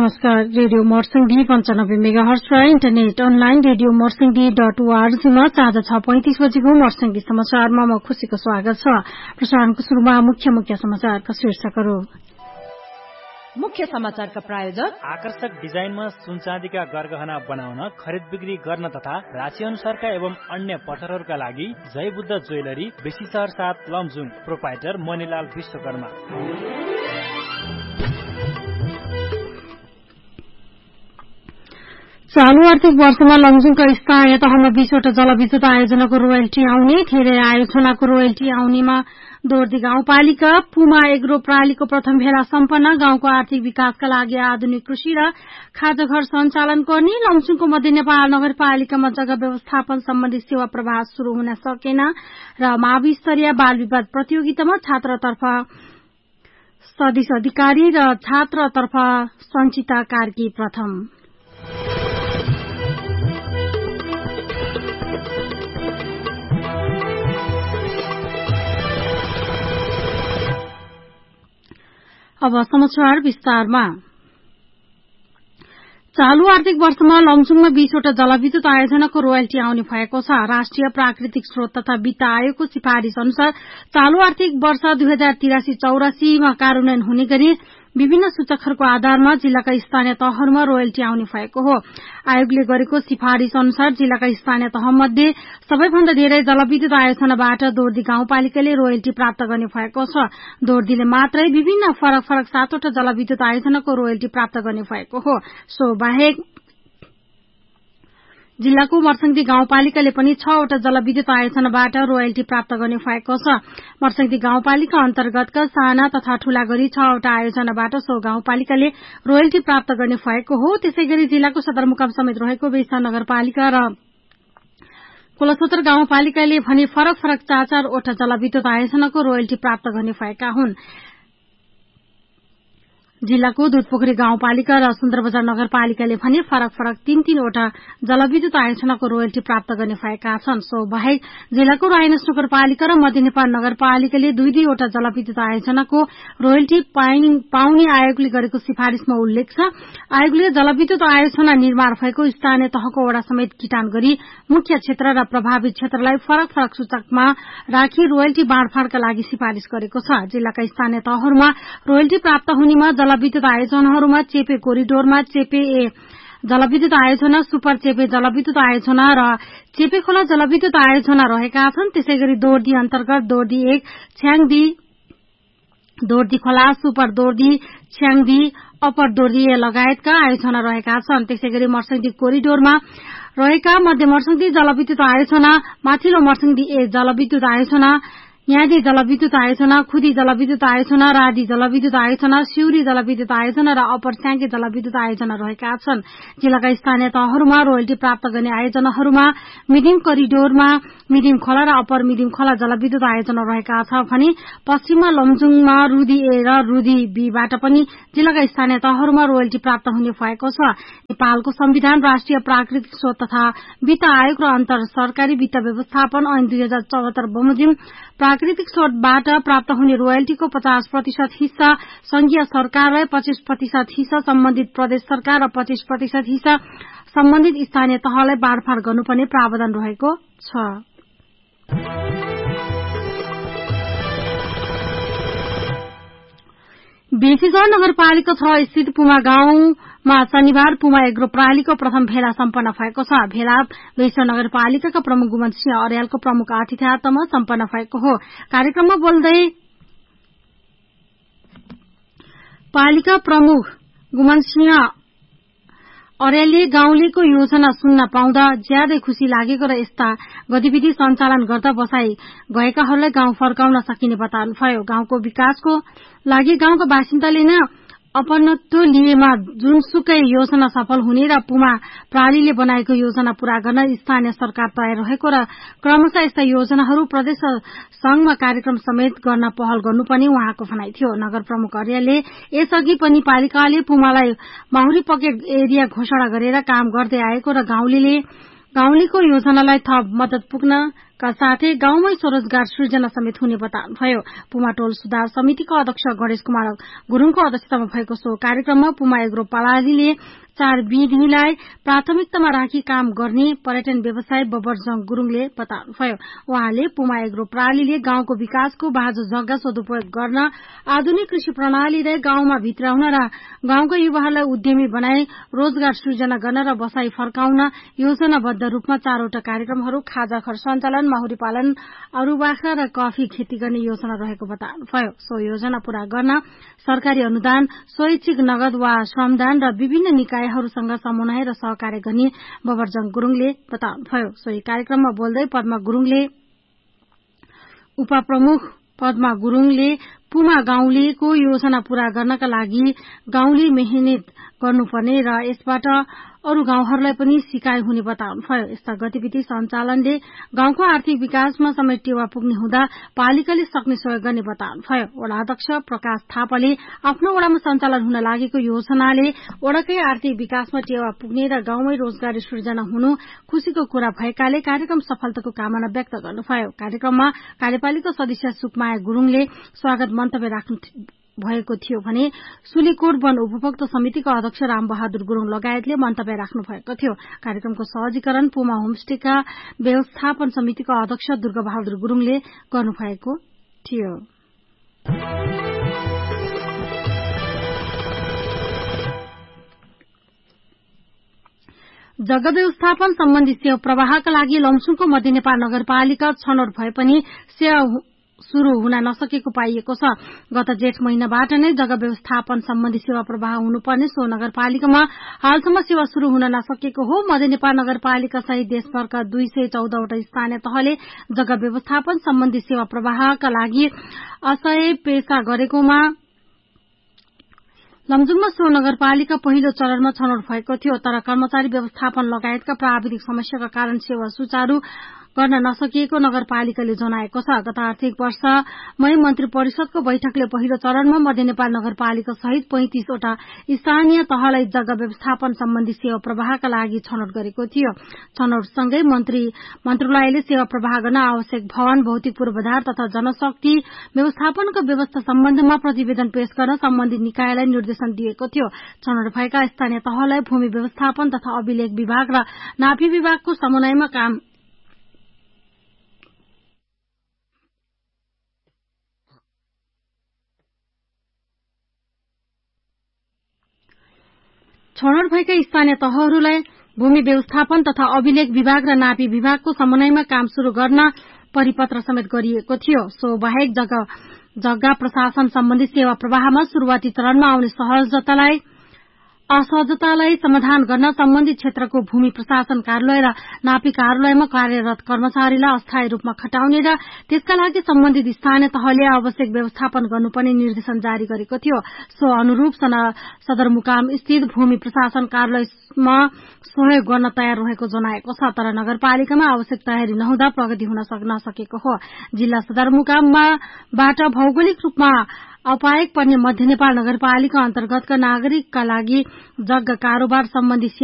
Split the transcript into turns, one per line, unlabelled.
नमस्कार। Radio मर्सिङडी 95 megahertz र internet online radio मर्सिङडी.org मा साँझ 6:35 बजेको मर्सिङडी समाचारमा म खुशीको स्वागत छ। प्रसारणको शुरूमा मुख्य समाचारका शीर्षकहरू।
मुख्य समाचारका प्रायोजक
आकर्षक डिजाइनमा सुनचाँदीका गरगहना बनाउन, खरिद बिक्री गर्न तथा राशि अनुसारका एवं अन्य पत्थरहरूका लागि जय बुद्ध ज्वेलरी, बेसीसहर 7 लमजुङ। प्रोपाइटर मणिलाल विश्वकर्मा।
चालू आर्थिक वर्षमा लमजुङका स्थानीय तहमा 20 वटा जलविद्युत आयोजनाको रोयल्टी आउने, धेरै आयोजनाको रोयल्टी आउनेमा दोर्दी गाउँपालिका। पुमा एग्रो प्रालीको प्रथम भेला सम्पन्न, गाउँको आर्थिक विकासका लागि आधुनिक कृषि र खाजाघर सञ्चालन गर्ने। लमजुङको मध्य नेपाल नगरपालिकामा जग्गा व्यवस्थापन सम्बन्धी सेवा प्रवाह शुरू हुन सकेन र मावि स्तरीय बाल विवाद प्रतियोगितामा छात्रतर्फ सदिश अधिकारी र छात्रतर्फ सञ्चिता कार्की प्रथम। अब समाचार विस्तारमा। चालू आर्थिक वर्षमा लमजुङमा 20 वटा जलविद्युत आयोजनाको रोयल्टी आउने भएको छ। राष्ट्रिय प्राकृतिक स्रोत तथा वित्त आयोगको सिफारिश अनुसार चालू आर्थिक वर्ष 2083-84 मा कार्यान्वयन हुने गरी विभिन्न सूचकहरूको आधारमा जिल्लाका स्थानीय तहहरूमा रोयल्टी आउने भएको हो। आयोगले गरेको सिफारिश अनुसार जिल्लाका स्थानीय तहमध्ये सबैभन्दा धेरै जलविद्युत आयोजनाबाट दोर्दी गाउँपालिकाले रोयल्टी प्राप्त गर्ने भएको छ। दोर्दीले मात्रै विभिन्न फरक 7 वटा जलविद्युत आयोजनाको रोयल्टी प्राप्त गर्ने भएको हो। सो बाहेक जिल्लाको मर्सिङदी गाउँपालिकाले पनि 6 वटा जलविद्युत आयोजनाबाट रोयल्टी प्राप्त गर्ने भएको छ। मर्सिङदी गाउँपालिका अन्तर्गतका साना तथा ठूला गरी 6 वटा आयोजनाबाट सो गाउँपालिकाले रोयल्टी प्राप्त गर्ने भएको हो। त्यसैगरी जिल्लाको सदरमुकाम समेत रहेको बेसा नगरपालिका र कुलसोतर गाउँपालिकाले भने फरक 4 वटा जलविद्युत आयोजनाको रोयल्टी प्राप्त गर्ने भएका हुन्। जिल्लाको दुधपोखरी गाउँपालिका र सुन्दरबजार नगरपालिकाले भने फरक 3 वटा जलविद्युत आयोजनाको रोयल्टी प्राप्त गर्ने भएका छन्। सो बाहेक जिल्लाको रायनस नगरपालिका र मध्य नेपाल नगरपालिकाले 2 वटा जलविद्युत आयोजनाको रोयल्टी पाउने आयोगले गरेको सिफारिशमा उल्लेख छ। आयोगले जलविद्युत आयोजना निर्माण भएको स्थानीय तहको वडा समेत किटान गरी मुख्य क्षेत्र र प्रभावित क्षेत्रलाई फरक सूचकमा राखी रोयल्टी बाँडफाँडका लागि सिफारिश गरेको छ। जिल्लाका स्थानीय तहहरूमा रोयल्टी प्राप्त हुनेमा जलविद्युत आयोजनाहरूमा चेपे कोरिडोरमा चेपे ए जलविद्युत आयोजना, सुपर चेपे जलविद्युत आयोजना र चेपे खोला जलविद्युत आयोजना रहेका छन्। त्यसैगरी दोर्दी अन्तर्गत दोर्दी 1, छ्याङदी, दोर्दी खोला, सुपर दोर्दी, छ्याङदी, अप्पर दोर्दी लगायतका आयोजना रहेका छन्। त्यसैगरी मर्सिङदी कोरिडोरमा रहेका मध्य मर्सिङदी जलविद्युत आयोजना, माथिल्लो मर्सिङदी ए जलविद्युत आयोजना, न्यादी जलविद्युत आयोजना, खुदी जलविद्युत आयोजना, रादी जलविद्युत आयोजना, सिउरी जलविद्युत आयोजना र अप्पर स्याङ्के जलविद्युत आयोजना रहेका छन्। जिल्लाका स्थानीय तहहरूमा रोयल्टी प्राप्त गर्ने आयोजनाहरूमा मिडिम कोरिडोरमा मिडिम खोला र अप्पर मिडिम खोला जलविद्युत आयोजना रहेका छ भने पश्चिममा लमजुङमा रुदी ए र रुदी बीबाट पनि जिल्लाका स्थानीय तहहरूमा रोयल्टी प्राप्त हुने भएको छ। नेपालको संविधान, राष्ट्रिय प्राकृतिक स्रोत तथा वित्त आयोग र अन्तर सरकारी वित्त व्यवस्थापन ऐन 2074 बमोजिम प्राकृतिक स्रोतबाट प्राप्त हुने रोयल्टीको 50% हिस्सा संघीय सरकारलाई, 25% हिस्सा सम्बन्धित प्रदेश सरकार र 25% हिस्सा सम्बन्धित स्थानीय तहलाई बाँडफाँड गर्नुपर्ने प्रावधान रहेको छ। बेसीसहर नगरपालिका 6 स्थित पुमा गाउँमा शनिबार पुमा एग्रो प्रालीको प्रथम भेला सम्पन्न भएको छ। भेला बेसीसहर नगरपालिकाका प्रमुख गुमन सिंह अर्यालको प्रमुख आतिथ्यमा सम्पन्न भएको हो। कार्यक्रममा बोल्दै पालिका प्रमुख गुमन सिंह अर्यालले गाउँलेको योजना सुन्न पाउँदा ज्यादै खुशी लागेको र यस्ता गतिविधि सञ्चालन गर्दा बसाई गएकाहरूलाई गाउँ फर्काउन सकिने बताउनुभयो। गाउँको विकासको लागि गाउँका बासिन्दाले नै अपनत्व लिएमा जुनसुकै योजना सफल हुने र पुमा प्रालीले बनाएको योजना पूरा गर्न स्थानीय सरकार तयार रहेको र क्रमशः यस्ता योजनाहरू प्रदेश संघमा कार्यक्रम समेत गर्न पहल गर्नुपर्ने उहाँको भनाइ थियो। नगर प्रमुख अर्यालले यसअघि पनि पालिकाले पुमालाई माहुरी पकेट एरिया घोषणा गरेर काम गर्दै आएको र गाउँलेको योजनालाई थप मद्दत पुग्न का साथै गाउँमै स्वरोजगार सृजना समेत हुने बताउनुभयो। पुमा टोल सुधार समितिको अध्यक्ष गणेश कुमार गुरूङको अध्यक्षतामा भएको सो कार्यक्रममा पुमा एग्रो प्रणालीले 4 विधिलाई प्राथमिकतामा राखी काम गर्ने पर्यटन व्यवसायी बबरजङ गुरूङले बताउनुभयो। उहाँले पुमा एग्रो प्रणालीले गाउँको विकासको बाँझो जग्गा सदुपयोग गर्न आधुनिक कृषि प्रणालीलाई गाउँमा भित्राउन र गाउँका युवाहरूलाई उद्यमी बनाई रोजगार सृजना गर्न र बसाई फर्काउन योजनाबद्ध रूपमा 4वटा कार्यक्रमहरू खाजा खर सञ्चालन, माहुरी पालन, अरू बाख्रा र कफी खेती गर्ने योजना रहेको बताउनुभयो। सो योजना पूरा गर्न सरकारी अनुदान, स्वैच्छिक नगद वा श्रमदान र विभिन्न निकायहरूसँग समन्वय र सहकार्य गर्ने बबरजङ गुरूङले बताउनुभयो। सोही कार्यक्रममा बोल्दै उपप्रमुख पद्मा गुरूङले पुमा गाउँलेको योजना पूरा गर्नका लागि गाउँले मेहनत गर्नुपर्ने र यसबाट अरू गाउँहरूलाई पनि सिकाइ हुने बताउनुभयो। यस्ता गतिविधि सञ्चालनले गाउँको आर्थिक विकासमा समेत टेवा पुग्ने हुँदा पालिकाले सक्ने सहयोग गर्ने बताउनुभयो। वडा अध्यक्ष प्रकाश थापाले आफ्नो वडामा सञ्चालन हुन लागेको योजनाले वडाकै आर्थिक विकासमा टेवा पुग्ने र गाउँमै रोजगारी सृजना हुनु खुशीको कुरा भएकाले कार्यक्रम सफलताको कामना व्यक्त गर्नुभयो। कार्यक्रममा कार्यपालिका सदस्य सुकमाया गुरूङले स्वागत मन्तव्य राख्नु भएको थियो भने सुलीकोट वन उपभोक्ता समितिको अध्यक्ष रामबहादुर गुरूङ लगायतले मन्तव्य राख्नु भएको थियो। कार्यक्रमको सहजीकरण पुमा होमस्टेका व्यवस्थापन समितिको अध्यक्ष दुर्गाबहादुर गुरूङले गर्नुभएको थियो। जग्गा व्यवस्थापन सम्बन्धी सेवा प्रवाहका लागि लमजुङको मध्य नेपाल नगरपालिका छनौट भए पनि सेवा शुरू हुन नसकेको पाइएको छ। गत जेठ महिनाबाट नै जग्गा व्यवस्थापन सम्बन्धी सेवा प्रवाह हुनुपर्ने सो नगरपालिकामा हालसम्म सेवा शुरू हुन नसकेको हो। मध्य नेपाल नगरपालिका सहित देशभरका 214वटा स्थानीय तहले जग्गा व्यवस्थापन सम्बन्धी सेवा प्रवाहका लागि असह्य पेशा गरेकोमा लमजुङमा सो नगरपालिका पहिलो चरणमा छनौट भएको थियो। तर कर्मचारी व्यवस्थापन लगायतका प्राविधिक समस्याका कारण सेवा सुचारू गर्न नसकिएको नगरपालिकाले जनाएको छ। गत आर्थिक वर्षमै मन्त्री परिषदको बैठकले पहिलो चरणमा मध्य नेपाल नगरपालिका सहित 35वटा स्थानीय तहलाई जग्गा व्यवस्थापन सम्बन्धी सेवा प्रवाहका लागि छनौट गरेको थियो। छनौटसँगै मन्त्रालयले सेवा प्रवाह गर्न आवश्यक भवन, भौतिक पूर्वाधार तथा जनशक्ति व्यवस्थापनको व्यवस्था सम्बन्धमा प्रतिवेदन पेश गर्न सम्बन्धित निकायलाई निर्देशन दिएको थियो। छनौट भएका स्थानीय तहलाई भूमि व्यवस्थापन तथा अभिलेख विभाग र नापी विभागको समन्वयमा काम छनौट भएका स्थानीय तहहरूलाई भूमि व्यवस्थापन तथा अभिलेख विभाग र नापी विभागको समन्वयमा काम शुरू गर्न परिपत्र समेत गरिएको थियो। सो बाहेक जग्गा प्रशासन सम्बन्धी सेवा प्रवाहमा शुरूआती चरणमा आउने असहजतालाई समाधान गर्न सम्बन्धित क्षेत्रको भूमि प्रशासन कार्यालय र नापी कार्यालयमा कार्यरत कर्मचारीलाई अस्थायी रूपमा खटाउने र त्यसका लागि सम्बन्धित स्थानीय तहले आवश्यक व्यवस्थापन गर्नुपर्ने निर्देशन जारी गरेको थियो। सो अनुरूप सदरमुकाम स्थित भूमि प्रशासन कार्यालयमा सहयोग गर्न तयार रहेको जनाएको छ। तर नगरपालिकामा आवश्यक तयारी नहुँदा प्रगति हुन नसकेको हो। जिल्ला सदरमुकामबाट भौगोलिक रूपमा अपायक पर्ने मध्य नेपाल नगरपालिका अन्तर्गतका नागरिकका लागि जग्गा कारोबार सम्बन्धी